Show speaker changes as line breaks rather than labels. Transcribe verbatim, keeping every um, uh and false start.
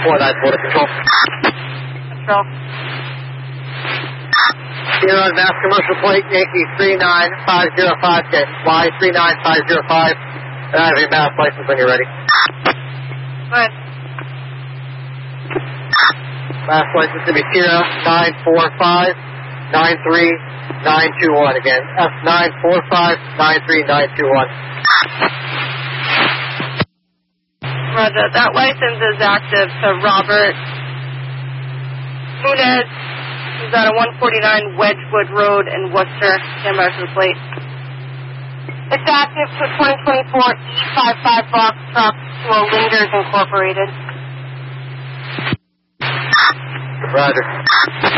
four nine four to control.
Control.
You're on Mass Commercial Plate, Yankee three nine five zero five, get Y three nine five zero five. And I have your Mass license when you're ready.
Go ahead.
Mass license to be Sierra nine four five nine three nine two one. Again, F nine four five nine three nine two one.
Roger. That license is active to Robert Munez. He's at a one forty-nine Wedgwood Road in Worcester. Stand by for the plate. It's active to twenty twenty-four E fifty-five box truck to Linders Incorporated.
Roger.